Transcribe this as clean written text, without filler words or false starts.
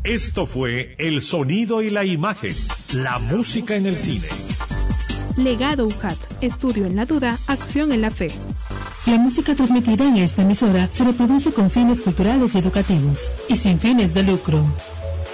Esto fue El Sonido y la Imagen, la música en el cine. Legado UJAT, estudio en la duda, acción en la fe. La música transmitida en esta emisora se reproduce con fines culturales y educativos y sin fines de lucro.